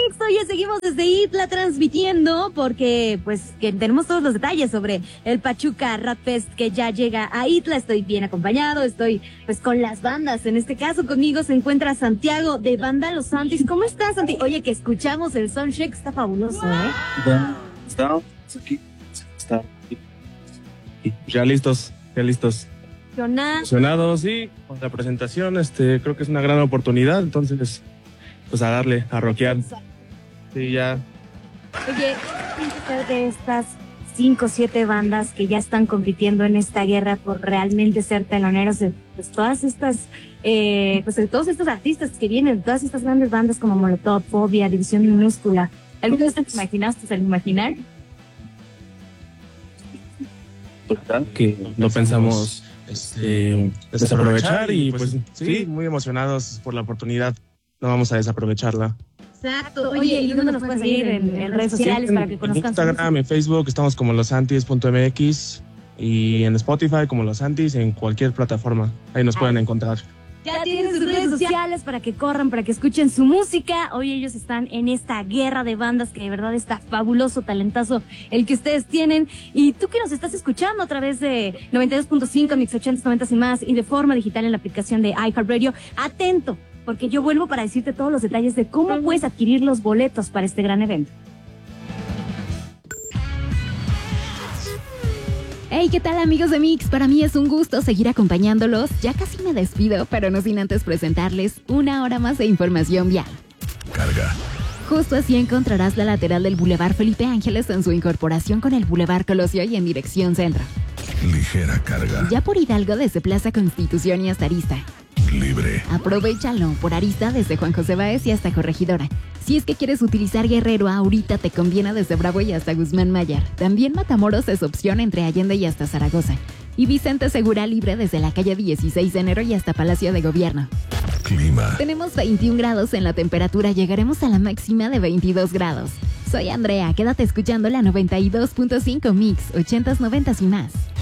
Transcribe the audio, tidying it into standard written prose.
Mix. Oye, seguimos desde Itla transmitiendo porque pues que tenemos todos los detalles sobre el Pachuca Rap Fest que ya llega a Itla. Estoy bien acompañado, estoy pues con las bandas. En este caso conmigo se encuentra Santiago de Banda Los Santis. ¿Cómo estás, Santi? Oye, que escuchamos el soundcheck, está fabuloso, ¿eh? Está aquí. Está aquí. Ya listos. Jonás. Emocionados, sí, con la presentación, creo que es una gran oportunidad, entonces, pues a darle, a rockear. Sí, ya. Oye, ¿qué de estas 5 o 7 bandas que ya están compitiendo en esta guerra por realmente ser teloneros de pues, todas estas, pues de todos estos artistas que vienen, todas estas grandes bandas como Molotov, Fobia, División Minúscula? ¿Alguna vez te imaginaste al imaginar? Que no pensamos desaprovechar y pues sí, muy emocionados por la oportunidad, no vamos a desaprovecharla. Exacto. Oye, ¿y dónde nos pueden seguir en redes sociales para que conozcan? En Instagram, en Facebook, estamos como losantis.mx y en Spotify como Los Santis, en cualquier plataforma, ahí nos pueden encontrar. Ya tienen sus redes sociales para que corran, para que escuchen su música. Hoy ellos están en esta guerra de bandas que de verdad está fabuloso, talentazo el que ustedes tienen. Y tú que nos estás escuchando a través de 92.5, Mix 80, 90 y más, y de forma digital en la aplicación de iHeartRadio, atento, porque yo vuelvo para decirte todos los detalles de cómo puedes adquirir los boletos para este gran evento. Hey, ¿qué tal, amigos de Mix? Para mí es un gusto seguir acompañándolos. Ya casi me despido, pero no sin antes presentarles una hora más de información vial. Carga. Justo así encontrarás la lateral del Boulevard Felipe Ángeles en su incorporación con el Boulevard Colosio y en dirección centro. Ligera carga. Ya por Hidalgo desde Plaza Constitución y hasta Arista. Libre. Aprovechalo por Arista desde Juan José Báez y hasta Corregidora. Si es que quieres utilizar Guerrero ahorita te conviene desde Bravo y hasta Guzmán Mayar. También Matamoros es opción entre Allende y hasta Zaragoza. Y Vicente Segura libre desde la calle 16 de enero y hasta Palacio de Gobierno. Clima. Tenemos 21 grados en la temperatura, llegaremos a la máxima de 22 grados. Soy Andrea, quédate escuchando la 92.5 Mix, 80s, 90s y más.